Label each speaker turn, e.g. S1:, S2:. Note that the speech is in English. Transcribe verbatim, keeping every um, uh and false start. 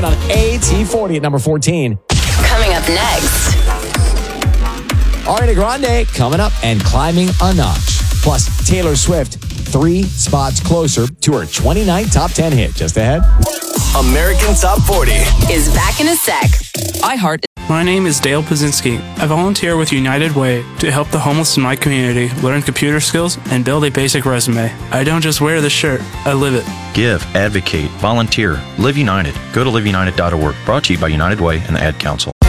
S1: Current on A T forty at number fourteen.
S2: Coming up next.
S1: Ariana Grande coming up and climbing a notch. Plus, Taylor Swift, three spots closer to her twenty-ninth top ten hit. Just ahead.
S3: American Top forty
S2: Is back in a sec. iHeart.
S4: My name is Dale Pazinski. I volunteer with United Way to help the homeless in my community learn computer skills and build a basic resume. I don't just wear the shirt, I live it.
S5: Give, advocate, volunteer, Live United. Go to live united dot org. Brought to you by United Way and the Ad Council.